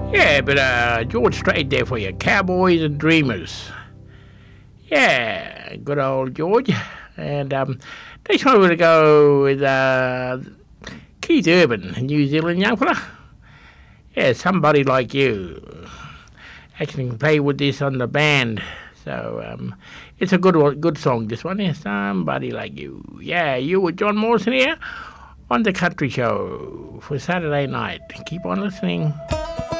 Yeah, but George Strait there for you. Cowboys and Dreamers. Yeah, good old George. And next one we're going to go with Keith Urban, a New Zealand young fella. Yeah, Somebody Like You. Actually can play with this on the band. So it's a good song, this one. Yeah, Somebody Like You. Yeah, you with John Morrison here on The Country Show for Saturday night. Keep on listening.